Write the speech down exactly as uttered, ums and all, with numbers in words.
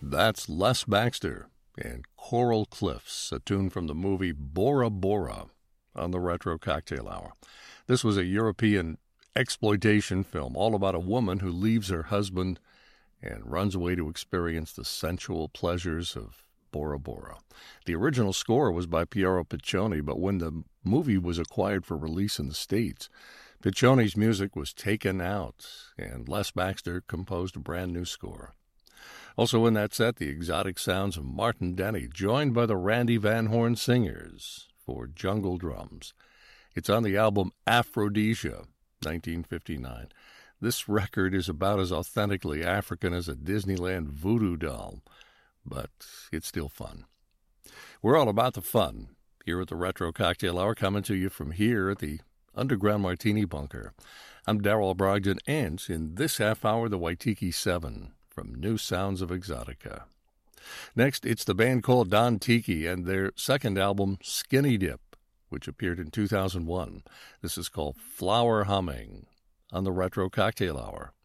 That's Les Baxter and Coral Cliffs, a tune from the movie Bora Bora on the Retro Cocktail Hour. This was a European exploitation film all about a woman who leaves her husband and runs away to experience the sensual pleasures of Bora Bora. The original score was by Piero Piccioni, but when the movie was acquired for release in the States, Piccioni's music was taken out, and Les Baxter composed a brand new score. Also in that set, the exotic sounds of Martin Denny, joined by the Randy Van Horn Singers for Jungle Drums. It's on the album Aphrodisia, nineteen fifty-nine. This record is about as authentically African as a Disneyland voodoo doll, but it's still fun. We're all about the fun here at the Retro Cocktail Hour, coming to you from here at the Underground Martini Bunker. I'm Darrell Brogdon, and in this half hour, the Waitiki Seven from New Sounds of Exotica. Next, it's the band called Don Tiki and their second album, Skinny Dip, which appeared in two thousand one. This is called Flower Humming on the Retro Cocktail Hour.